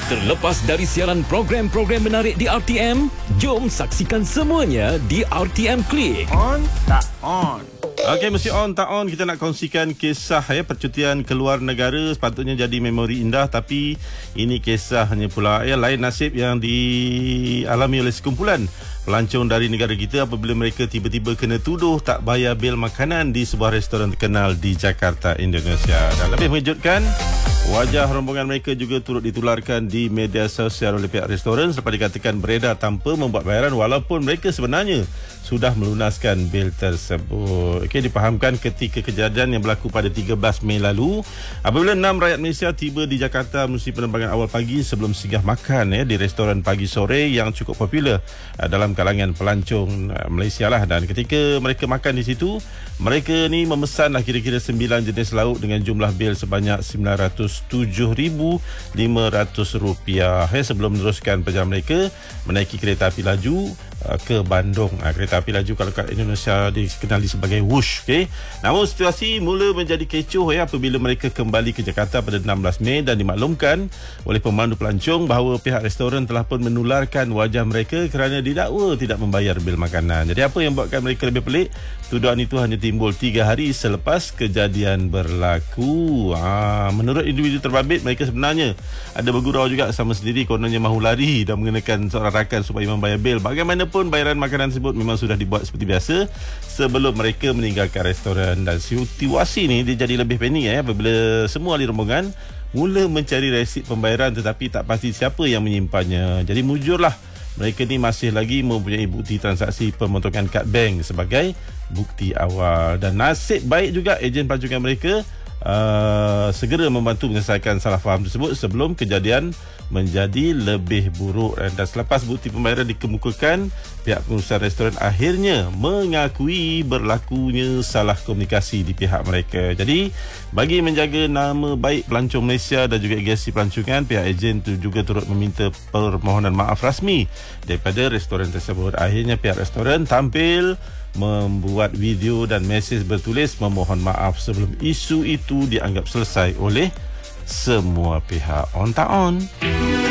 Terlepas dari siaran program-program menarik di RTM, jom saksikan semuanya di RTM Klik. On tak on? Okey, mesti on tak on. Kita nak kongsikan kisah percutian ke luar negara. Sepatutnya jadi memori indah, tapi ini kisahnya pula lain nasib yang dialami oleh sekumpulan pelancong dari negara kita apabila mereka tiba-tiba kena tuduh tak bayar bil makanan di sebuah restoran terkenal di Jakarta, Indonesia. Dan lebih mengejutkan, wajah rombongan mereka juga turut ditularkan di media sosial oleh pihak restoran selepas dikatakan beredar tanpa membuat bayaran walaupun mereka sebenarnya sudah melunaskan bil tersebut. Okey, dipahamkan ketika kejadian yang berlaku pada 13 Mei lalu apabila 6 rakyat Malaysia tiba di Jakarta melalui penerbangan awal pagi sebelum singgah makan di restoran pagi sore yang cukup popular dalam kalangan pelancong Malaysia lah. Dan ketika mereka makan di situ, mereka ni memesan kira-kira 9 jenis lauk dengan jumlah bil sebanyak RM907,500 sebelum meneruskan perjalanan mereka menaiki kereta api laju ke Bandung. Kereta api laju kalau kat Indonesia dikenali sebagai Wush. Namun situasi mula menjadi kecoh apabila mereka kembali ke Jakarta pada 16 Mei dan dimaklumkan oleh pemandu pelancong bahawa pihak restoran telah pun menularkan wajah mereka kerana didakwa tidak membayar bil makanan. Jadi apa yang buatkan mereka lebih pelik? Tuduhan itu hanya timbul 3 hari selepas kejadian berlaku. Menurut individu terbabit, mereka sebenarnya ada bergurau juga sama sendiri, kononnya mahu lari dan mengenakan seorang rakan supaya membayar bil. Bagaimanapun bayaran makanan tersebut memang sudah dibuat seperti biasa sebelum mereka meninggalkan restoran. Dan situasi ni dia jadi lebih panik apabila semua ahli rombongan mula mencari resit pembayaran tetapi tak pasti siapa yang menyimpannya. Jadi mujurlah mereka ni masih lagi mempunyai bukti transaksi pemotongan kad bank sebagai bukti awal. Dan nasib baik juga ejen pelancongan mereka segera membantu menyelesaikan salah faham tersebut sebelum kejadian menjadi lebih buruk. Dan selepas bukti pembayaran dikemukakan, pihak pengurusan restoran akhirnya mengakui berlakunya salah komunikasi di pihak mereka. Jadi bagi menjaga nama baik pelancong Malaysia dan juga agensi pelancongan, pihak ejen itu juga turut meminta permohonan maaf rasmi daripada restoran tersebut. Akhirnya pihak restoran tampil membuat video dan mesej bertulis memohon maaf sebelum isu itu dianggap selesai oleh semua pihak. On tak on?